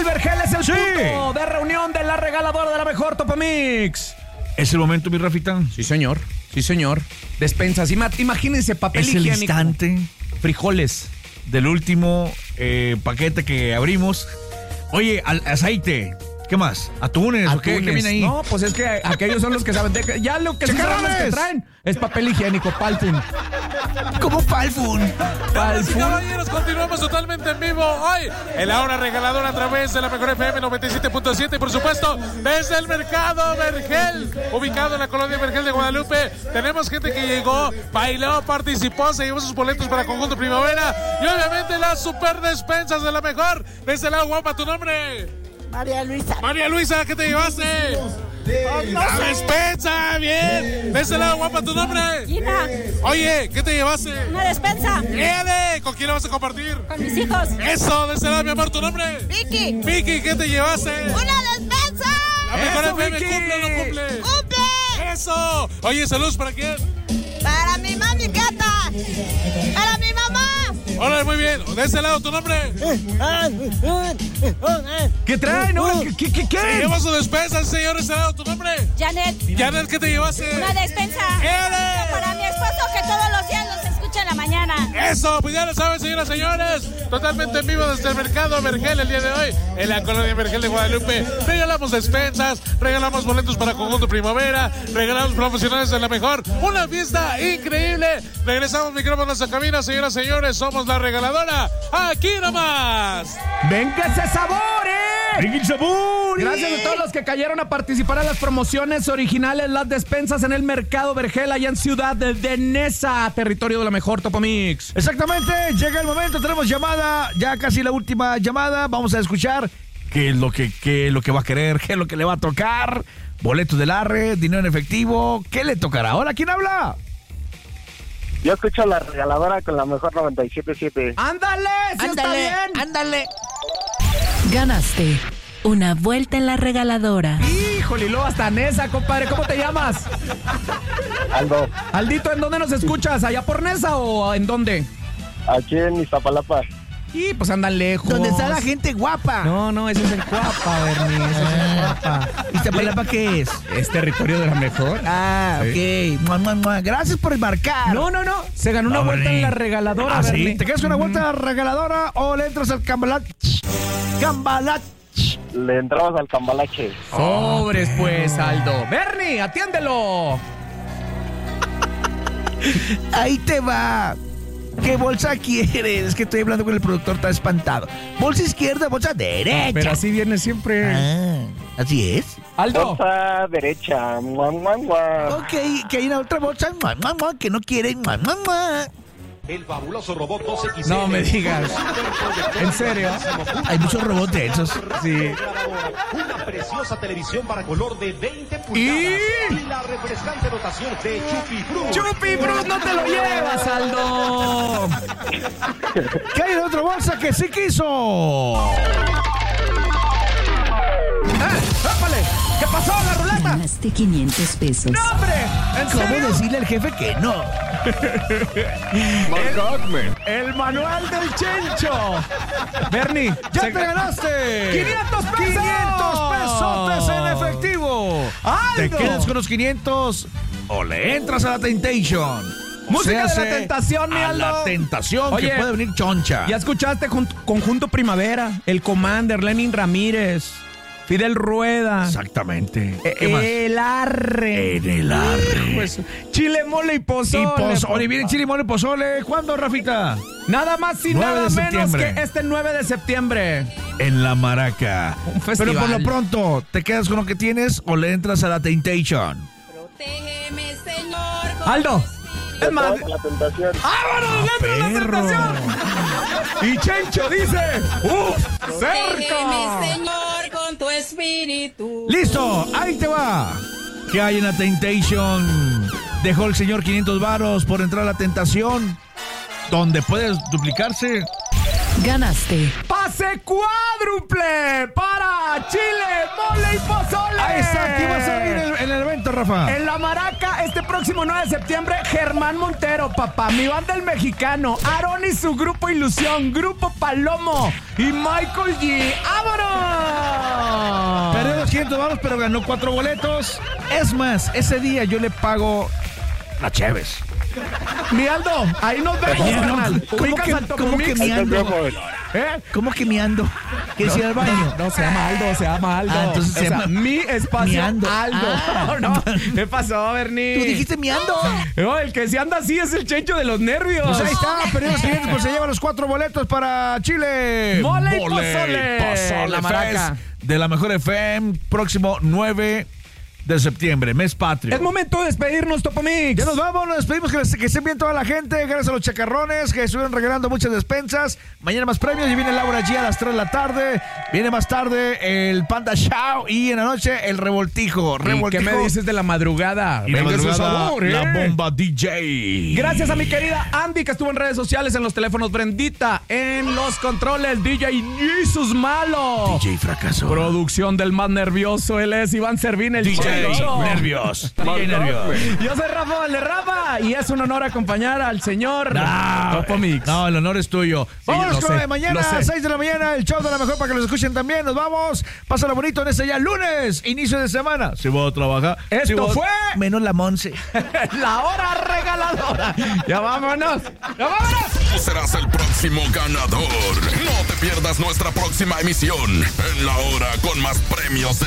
Vergel, es el punto de reunión de la regaladora de la mejor Topamix. ¿Es el momento, mi Rafita? Sí, señor. Despensas. Imagínense, papel higiénico. Es el instante frijoles del último paquete que abrimos. Oye, aceite. ¿Qué más? ¿Atunes? ¿O qué viene ahí? No, pues es que aquellos son los que saben. Ya lo que saben los que traen es papel higiénico, Palfun. ¿Cómo Palfun? Damas y caballeros, continuamos totalmente en vivo hoy en la hora regaladora a través de la mejor FM 97.7 y por supuesto desde el Mercado Vergel, ubicado en la colonia Vergel de Guadalupe. Tenemos gente que llegó, bailó, participó, se llevó sus boletos para Conjunto Primavera y obviamente las super despensas de la mejor. Desde el lado guapa, ¿tu nombre? María Luisa. María Luisa, ¿qué te llevaste? ¡La despensa! ¡Bien! ¿De ese lado, guapa, tu nombre? Gina. Oye, ¿qué te llevaste? Una despensa. ¡Viene! ¿Con quién la vas a compartir? Con mis hijos. ¡Eso! ¿De ese lado, mi amor, tu nombre? Vicky. Vicky, ¿qué te llevaste? ¡Una despensa! La mejor ¡Eso, FM, Vicky! ¿cumple o no cumple? ¡Cumple! ¡Eso! Oye, saludos, ¿para quién? Para mi mami gata. Para mi mamá. Hola, muy bien. ¿De ese lado, tu nombre? ¿Qué traen? ¿Qué? Se lleva su despensa, señor. ¿De ese lado, tu nombre? Janet. Janet, ¿qué te llevaste? Una despensa. ¡Eres! Para mi esposo que todos los días los escucha en la mañana. Eso, pues ya lo saben, señoras y señores, totalmente en vivo desde el Mercado Vergel el día de hoy, en la colonia Vergel de Guadalupe. Regalamos despensas, regalamos boletos para Conjunto Primavera, regalamos promocionales de la mejor, una fiesta increíble. Regresamos micrófonos a cabina, señoras y señores, somos la regaladora, aquí nomás. ¡Venga ese sabor, ¡Venga el sabor! Gracias a todos los que cayeron a participar en las promociones originales, las despensas en el Mercado Vergel, allá en Ciudad de Neza, territorio de la mejor Topamix. Exactamente, llega el momento, tenemos llamada, ya casi la última llamada, vamos a escuchar qué es lo que va a querer, qué es lo que le va a tocar, boletos del arre, dinero en efectivo, ¿qué le tocará? Hola, ¿quién habla? Yo escucho a la regaladora con la mejor 97.7. ¡Ándale! ¡Sí está bien! ándale. Ganaste una vuelta en la regaladora. ¡Híjole, luego hasta Neza, compadre! ¿Cómo te llamas? Aldo, Aldito, ¿en dónde nos escuchas? ¿Allá por Neza o en dónde? aquí en Iztapalapa. Y pues andan lejos. ¿Dónde está la gente guapa? No, ese es el Cuapa, Bernie, ese es el Cuapa. ¿Iztapalapa qué es? ¿Es territorio de la mejor? Ok. Gracias por marcar. No. Se ganó una No, vuelta Bernie. en la regaladora, ¿Ah, sí? Bernie. ¿Te quedas con una vuelta en la regaladora o le entras al Cambalach? Le entramos al cambalache. Sobres, pues, Aldo. Bernie, atiéndelo. Ahí te va. ¿Qué bolsa quieres? Es que estoy hablando con el productor, está espantado. Bolsa izquierda, bolsa derecha. Pero así viene siempre. Así es. Aldo. Bolsa derecha. Ok, que hay una otra bolsa que no quieren. El fabuloso robot 2XL. No me digas. ¿En serio? Hay muchos robots de esos. Sí. Una preciosa televisión para color de 20 pulgadas. Y la refrescante dotación de Chupi Fruit. ¡Chupi Fruit, no te lo llevas, Aldo! ¿Qué hay en otra bolsa que sí quiso? ¡Épale! ¿Qué pasó, la ruleta? Ganaste 500 pesos. ¡No, hombre! ¿En ¿Cómo serio? decirle al jefe que no? El manual del Chencho. Bernie, ¡Ya te ganaste! 500 pesos. 500 pesotes en efectivo. ¡Aldo! ¿Te quedas con los 500 o le entras a la Temptation? Música Se de la hace tentación, mi a Aldo. la tentación. Oye, que puede venir choncha. Ya escuchaste Conjunto Primavera, el Commander, Lenin Ramírez, Fidel Rueda. Exactamente. ¿Qué más? El Arre. En el arre. Pues, chile, mole y pozole. Oye, viene chile, mole, pozole. ¿Cuándo, Rafita? Nada más y 9 nada de menos septiembre. que este 9 de septiembre. En la Maraca. Un festival. Pero por lo pronto, ¿te quedas con lo que tienes o le entras a la Temptation? Protégeme, Señor. Aldo. Es más. La tentación. ¡Vámonos! ¡Dentro de la perro! tentación! Y Chencho dice: ¡uf! Protégeme, ¡Cerca! Señor, con tu espíritu. ¡Listo! ¡Ahí te va! ¿Qué hay en la Temptation? Dejó el señor 500 varos por entrar a la tentación, donde puedes duplicarse. Ganaste ¡Pase cuádruple para Chile, Mole y pozole. Ahí está, ¿quién va a estar ahí en el evento, Rafa? En La Maraca, este próximo 9 de septiembre, Germán Montero, papá, mi banda El Mexicano, Aarón y su grupo Ilusión, Grupo Palomo y Michael G. ¡Vámonos! Perdió $200, pero ganó 4 boletos. Es más, ese día yo le pago la Cheves. Mi Aldo, ahí nos vemos, carnal. ¿Ubicas al Topomix? ¿Cómo que me ando? ¿Qué decía el baño? No, se llama Aldo, entonces se llama mi espacio Miando. Aldo. Ah. No, ¿qué pasó, Bernie? Tú dijiste me ando. No, el que se anda así es el Chencho de los nervios. Pues ahí está, perdió los clientes, pues se lleva los 4 boletos para Chile. Mole y pozole. La Maraca. De la Mejor FM, próximo 9 de septiembre, mes patrio. Es momento de despedirnos, Topomix. Ya nos vamos, nos despedimos, que estén bien toda la gente, gracias a los chacarrones que estuvieron regalando muchas despensas. Mañana más premios y viene Laura G a las 3 de la tarde. Viene más tarde el Panda Show y en la noche el Revoltijo. ¿Qué me dices de la madrugada? Y la Venga, madrugada, su sabor, la bomba DJ. Gracias a mi querida Andy, que estuvo en redes sociales, en los teléfonos, Brendita, en los controles, DJ Jesus Malo. DJ Fracaso. Producción del más nervioso, él es Iván Servín, el DJ Chencho. Nervios. DJ Nervios. Yo soy Rafa Valderrama y es un honor acompañar al señor Topomix. No, el honor es tuyo. Vámonos lo con sé, mañana lo sé. a 6 de la mañana, el show de la mejor para que los escuchen también. Nos vamos. Pásalo bonito en ese ya lunes, inicio de semana. Si voy a trabajar. Esto fue menos la Monse. La hora regaladora. Ya vámonos. Ya vámonos. Tú serás el próximo ganador. No te pierdas nuestra próxima emisión en La Hora con más premios.